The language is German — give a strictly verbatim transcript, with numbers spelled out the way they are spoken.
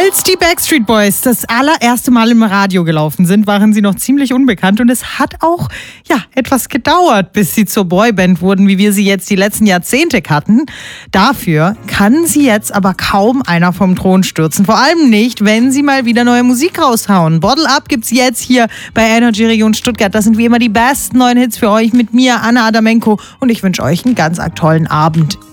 Als die Backstreet Boys das allererste Mal im Radio gelaufen sind, waren sie noch ziemlich unbekannt und es hat auch ja, etwas gedauert, bis sie zur Boyband wurden, wie wir sie jetzt die letzten Jahrzehnte kannten. Dafür kann sie jetzt aber kaum einer vom Thron stürzen. Vor allem nicht, wenn sie mal wieder neue Musik raushauen. Bottle Up gibt's jetzt hier bei Energy Region Stuttgart. Das sind wie immer die besten neuen Hits für euch mit mir, Anna Adamenko, und ich wünsche euch einen ganz tollen Abend.